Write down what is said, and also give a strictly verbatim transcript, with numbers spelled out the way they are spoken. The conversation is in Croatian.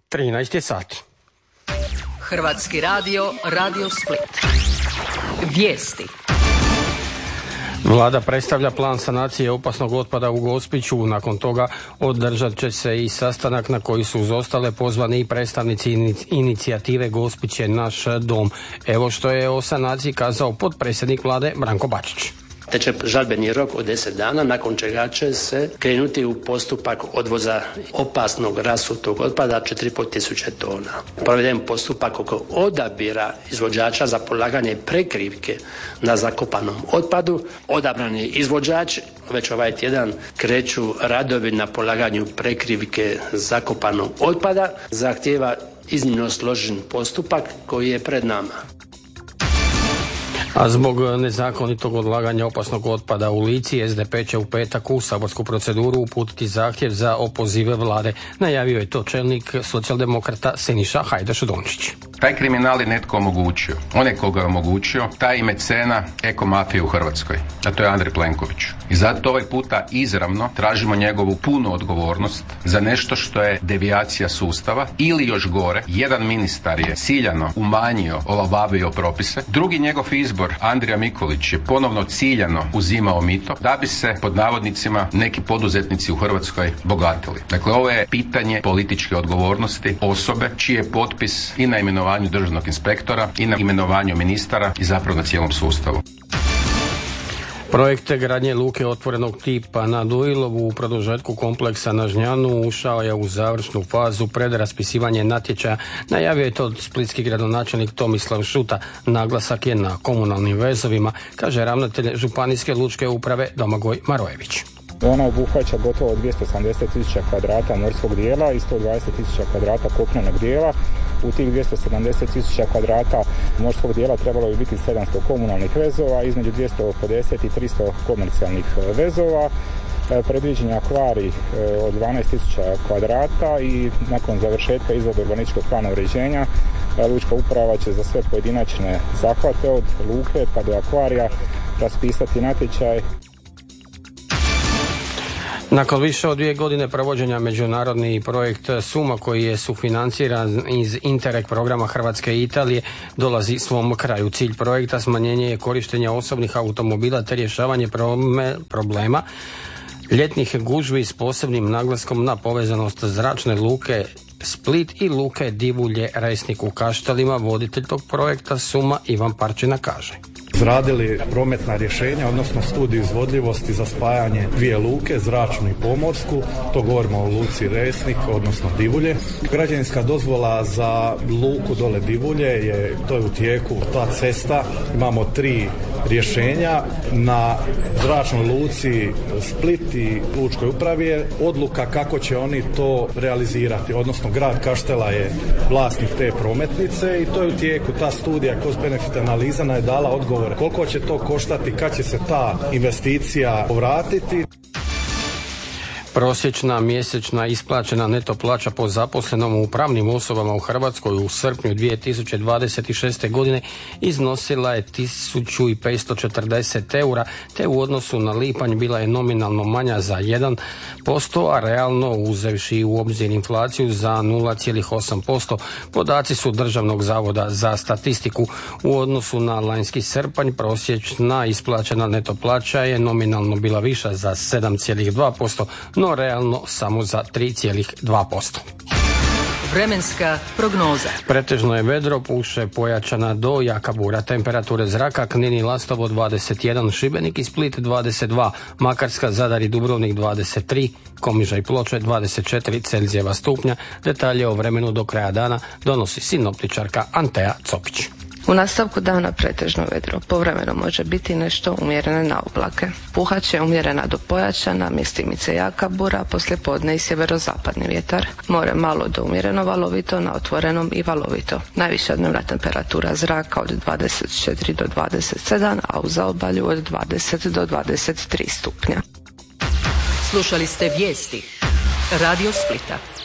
trinaest je sati. Hrvatski radio, Radio Split. Vijesti. Vlada predstavlja plan sanacije opasnog otpada u Gospiću. Nakon toga održat će se i sastanak na koji su uz ostale pozvani i predstavnici inicijative Gospić je naš dom. Evo što je o sanaciji kazao potpredsjednik Vlade Branko Bačić. Teče žalbeni rok od deset dana, nakon čega će se krenuti u postupak odvoza opasnog rasutog otpada četiri i pol tisuće tona. Proveden postupak oko odabira izvođača za polaganje prekrivke na zakopanom otpadu. Odabrani izvođač, već ovaj tjedan kreću radovi na polaganju prekrivke zakopanog otpada, zahtijeva iznimno složen postupak koji je pred nama. A zbog nezakonitog odlaganja opasnog otpada u Lici, S D P će u petak u saborsku proceduru uputiti zahtjev za opoziv vlade. Najavio je to čelnik socijaldemokrata Siniša Hajdaš-Dončić. Taj kriminal je netko omogućio. On je koga je omogućio, taj je mecena ekomafije u Hrvatskoj, a to je Andrej Plenković. I zato ovaj puta izravno tražimo njegovu punu odgovornost za nešto što je devijacija sustava ili još gore, jedan ministar je ciljano umanjio, olabavio propise, drugi njegov izbor, Andrija Mikulić, je ponovno ciljano uzimao mito da bi se, pod navodnicima, neki poduzetnici u Hrvatskoj bogatili. Dakle, ovo je pitanje političke odgovornosti osobe čiji je potpis i na imenovanju državnog inspektora i na imenovanju ministara i zapravo na cijelom sustavu. Projekt gradnje luke otvorenog tipa na Duilovu u produžetku kompleksa na Žnjanu ušao je u završnu fazu pred raspisivanje natječaja. Najavio je to splitski gradonačelnik Tomislav Šuta. Naglasak je na komunalnim vezovima, kaže ravnatelj Županijske lučke uprave Domagoj Marojević. Ona obuhvaća gotovo dvjesto sedamdeset tisuća kvadrata morskog dijela i sto dvadeset tisuća kvadrata kopnenog dijela. U tih dvjesto sedamdeset tisuća kvadrata morskog dijela trebalo bi biti sedamsto komunalnih vezova, između dvjesto pedeset i tristo komercijalnih vezova. Predviđen je akvarij od dvanaest tisuća kvadrata i nakon završetka izrade urbanističkog plana uređenja lučka uprava će za sve pojedinačne zahvate od luke pa do akvarija raspisati natječaj. Nakon više od dvije godine provođenja međunarodni projekt Suma koji je sufinanciran iz Interreg programa Hrvatske i Italije dolazi svom kraju. Cilj projekta smanjenje je korištenja osobnih automobila te rješavanje problema ljetnih gužvi s posebnim naglaskom na povezanost zračne luke Split i luke Divulje Resnik u Kaštelima. Voditelj tog projekta Suma Ivan Parčina kaže: izradili prometna rješenja, odnosno studiju izvodljivosti za spajanje dvije luke, zračnu i pomorsku. To govorimo o luci Resnik, odnosno Divulje. Građevinska dozvola za luku dole Divulje je, to je u tijeku, ta cesta. Imamo tri rješenja. Na zračnoj luci Split i lučkoj upravi je odluka kako će oni to realizirati, odnosno grad Kaštela je vlasnik te prometnice i to je u tijeku. Ta studija cost benefit analiza nam je dala odgovor koliko će to koštati, kad će se ta investicija povratiti. Prosječna mjesečna isplaćena neto plaća po zaposlenom u pravnim osobama u Hrvatskoj u srpnju dvije tisuće dvadeset šeste. godine iznosila je tisuću petsto četrdeset eura, te u odnosu na lipanj bila je nominalno manja za jedan posto, a realno uzevši u obzir inflaciju za nula zarez osam posto. Podaci su Državnog zavoda za statistiku. U odnosu na lanjski srpanj prosječna isplaćena neto plaća je nominalno bila viša za sedam zarez dva posto, no realno samo za tri zarez dva posto. Vremenska prognoza. Pretežno je vedro, puše pojačana do jaka bura. Temperature zraka Knin i Lastovo dvadeset jedan, Šibenik i Split dvadeset dva, Makarska, Zadar i Dubrovnik dvadeset tri, Komiža i Ploče dvadeset četiri Celzijeva stupnja. Detalje o vremenu do kraja dana donosi sinoptičarka Antea Copić. U nastavku dana pretežno vedro, povremeno može biti nešto umjerene na oblake. Puhat će umjerena do pojačana, mjestimice jaka bura, poslijepodne i sjeverozapadni vjetar. More malo do umjereno valovito, na otvorenom i valovito. Najviša dnevna temperatura zraka od dvadeset četiri do dvadeset sedam, a u zaobalju od dvadeset do dvadeset tri stupnja. Slušali ste vijesti Radio Splita.